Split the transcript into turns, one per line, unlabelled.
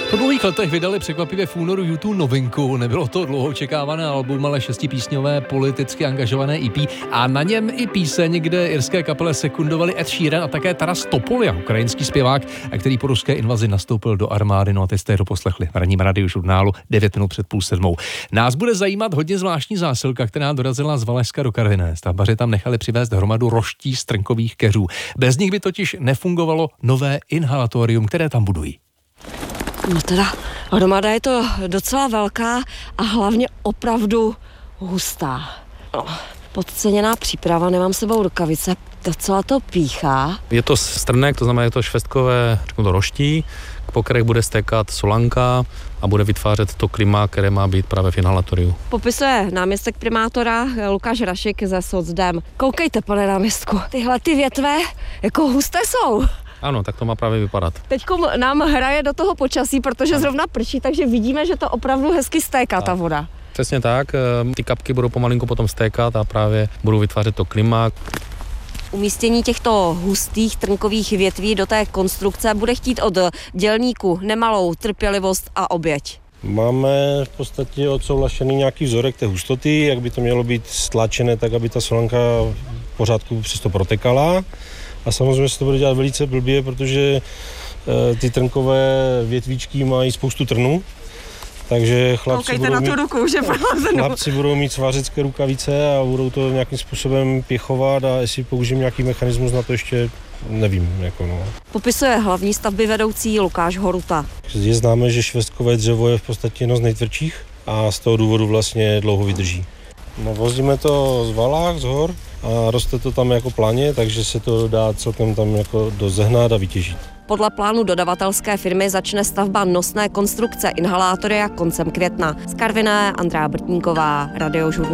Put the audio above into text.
Po dlouhých letech vydali překvapivě v únoru YouTube novinku. Nebylo to dlouho očekávané album, ale 6písňové politicky angažované EP a na něm i píseň, kde irské kapele sekundovali Ed Sheeran a také Taras Topolia, ukrajinský zpěvák, který po ruské invazi nastoupil do armády. No a ty jste ho doposlechli v ranním radiožurnálu 9 minut před 6:30. Nás bude zajímat hodně zvláštní zásilka, která dorazila z Valašska do Karviné. Stavbaři tam nechali přivést hromadu roští strnkových keřů. Bez nich by totiž nefungovalo nové inhalatorium, které tam budují.
No teda, hromada je to docela velká a hlavně opravdu hustá. No, podceněná příprava, nemám s sebou rukavice, docela to píchá.
Je to strnek, to znamená, je to švestkové, řeknu to, roští, po kterých bude stékat solanka a bude vytvářet to klima, které má být právě v inhalatoriu.
Popisuje náměstek primátora Lukáš Rašik ze Socdem. Koukejte, pane náměstku, tyhle ty větve jako husté jsou.
Ano, tak to má právě vypadat.
Teďko nám hraje do toho počasí, protože zrovna prší, takže vidíme, že to opravdu hezky stéká ta voda.
Přesně tak, ty kapky budou pomalinku potom stékat a právě budou vytvářet to klima.
Umístění těchto hustých trnkových větví do té konstrukce bude chtít od dělníků nemalou trpělivost a oběť.
Máme v podstatě odsouhlašený nějaký vzorek té hustoty, jak by to mělo být stlačené, tak aby ta solanka v pořádku přesto protekala. A samozřejmě se to bude dělat velice blbě, protože ty trnkové větvičky mají spoustu trnů. Takže chlapci budou mít svářecké rukavice a budou to nějakým způsobem pěchovat a jestli použijeme nějaký mechanismus na to ještě nevím.
Popisuje hlavní stavby vedoucí Lukáš Horuta.
Je známe, že švestkové dřevo je v podstatě jedno z nejtvrdších a z toho důvodu vlastně dlouho vydrží. No, vozíme to z Valách, z hor a roste to tam jako planě, takže se to dá celkem tam jako dozehnat a vytěžit.
Podle plánu dodavatelské firmy začne stavba nosné konstrukce inhalátoria koncem května. Z Karviné Andrea Brtníková, Radiožurnál.